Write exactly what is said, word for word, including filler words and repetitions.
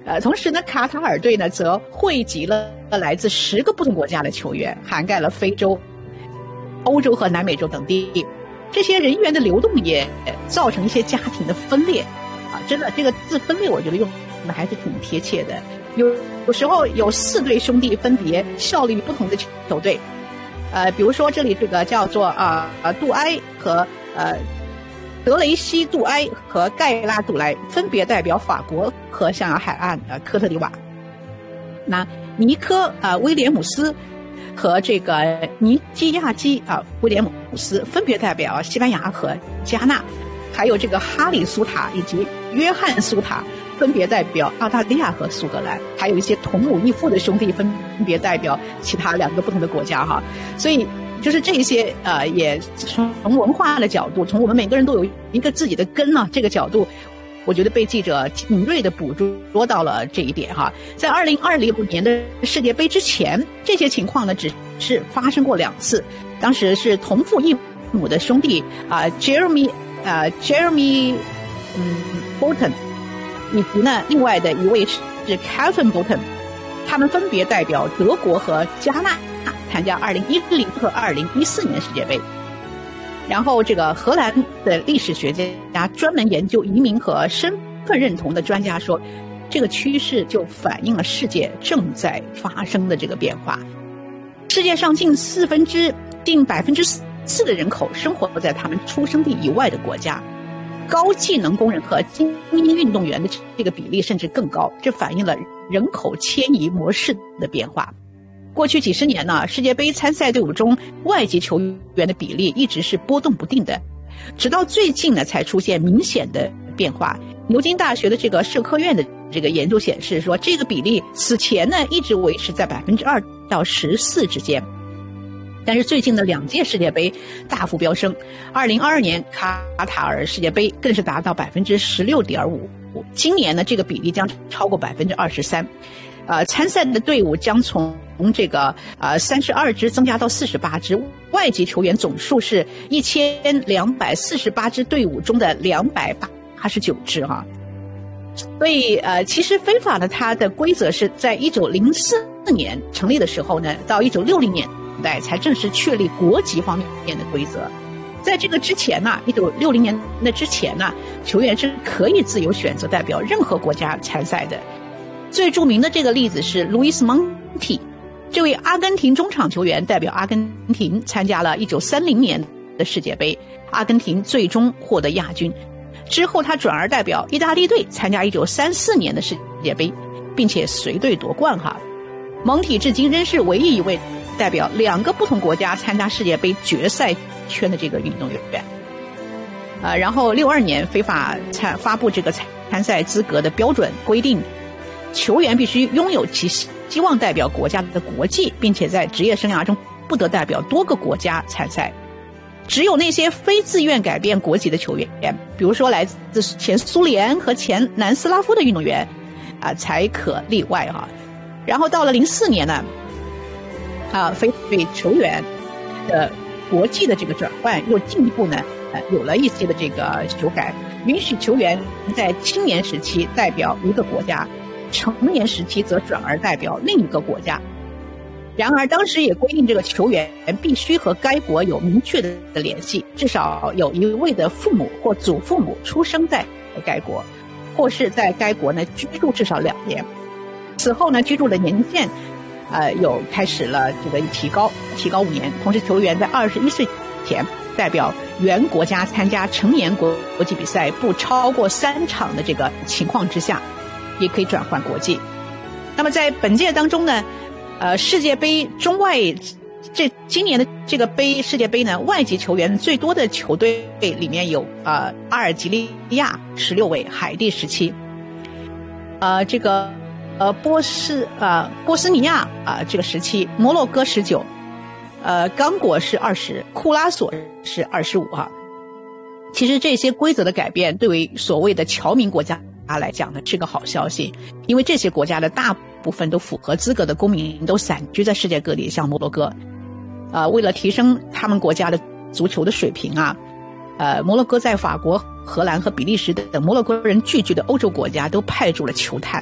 呃，同时呢，卡塔尔队呢则汇集了来自十个不同国家的球员，涵盖了非洲、欧洲和南美洲等地。这些人员的流动也造成一些家庭的分裂啊，真的，这个字分裂我觉得用的还是挺贴切的。有有时候有四对兄弟分别效力于不同的球队，呃，比如说这里这个叫做啊呃杜埃和呃德雷西杜埃和盖拉杜莱分别代表法国和象牙海岸呃科特迪瓦。那尼科啊、呃、威廉姆斯和这个尼基亚基啊、呃、威廉姆斯分别代表西班牙和加纳，还有这个哈里苏塔以及约翰苏塔分别代表澳大利亚和苏格兰，还有一些同母异父的兄弟分别代表其他两个不同的国家哈。所以就是这些呃，也从文化的角度，从我们每个人都有一个自己的根呢这个角度，我觉得被记者敏锐地捕捉到了这一点哈。在二零二零年的世界杯之前，这些情况呢只是发生过两次，当时是同父异母的兄弟啊、呃、，Jeremy 啊、呃、Jeremy 嗯 Bolton。以及呢，另外的一位是 Calvin Bolton， 他们分别代表德国和加纳参加二零一零和二零一四年世界杯。然后这个荷兰的历史学家专门研究移民和身份认同的专家说，这个趋势就反映了世界正在发生的这个变化。世界上近四分之近百分之四的人口生活在他们出生地以外的国家。高技能工人和精英运动员的这个比例甚至更高，这反映了人口迁移模式的变化。过去几十年呢，世界杯参赛队伍中外籍球员的比例一直是波动不定的，直到最近呢才出现明显的变化。牛津大学的这个社科院的这个研究显示说，这个比例此前呢一直维持在百分之二到十四之间。但是最近的两届世界杯大幅飙升，二零二二年卡塔尔世界杯更是达到百分之十六点五，今年呢这个比例将超过百分之二十三，呃，参赛的队伍将从这个呃三十二支增加到四十八支，外籍球员总数是一千两百四十八支队伍中的两百八十九支哈。所以呃，其实非法呢，它的规则是在一九零四年成立的时候呢，到一九六零年。代才正式确立国籍方面的规则。在这个之前呢，一九六零年的之前呢，球员是可以自由选择代表任何国家参赛的。最著名的这个例子是 Luis Monti， 这位阿根廷中场球员代表阿根廷参加了一九三零年的世界杯，阿根廷最终获得亚军。之后他转而代表意大利队参加一九三四年的世界杯，并且随队夺冠哈。蒙体至今仍是唯一一位代表两个不同国家参加世界杯决赛圈的这个运动员。呃，然后六二年非法参发布这个参赛资格的标准，规定球员必须拥有其希望代表国家的国籍，并且在职业生涯中不得代表多个国家参赛。只有那些非自愿改变国籍的球员，比如说来自前苏联和前南斯拉夫的运动员啊、呃，才可例外哈。然后到了零四年呢，啊，非对球员的国际的这个转换又进一步呢，呃，有了一些的这个修改，允许球员在青年时期代表一个国家，成年时期则转而代表另一个国家。然而当时也规定这个球员必须和该国有明确的联系，至少有一位的父母或祖父母出生在该国，或是在该国呢居住至少两年。此后呢，居住的年限呃，有开始了这个提高，提高五年。同时，球员在二十一岁前代表原国家参加成年国国际比赛不超过三场的这个情况之下，也可以转换国籍。那么在本届当中呢，呃，世界杯中外这今年的这个杯世界杯呢，外籍球员最多的球队里面有呃阿尔及利亚十六位，海地十七，呃，这个。呃，波斯呃波斯尼亚啊、呃，这个十七，摩洛哥十九，呃，刚果是二十，库拉索是二十五哈。其实这些规则的改变，对于所谓的侨民国家来讲呢，是个好消息，因为这些国家的大部分都符合资格的公民都散居在世界各地，像摩洛哥，呃，为了提升他们国家的足球的水平啊，呃，摩洛哥在法国、荷兰和比利时等摩洛哥人聚居的欧洲国家都派驻了球探。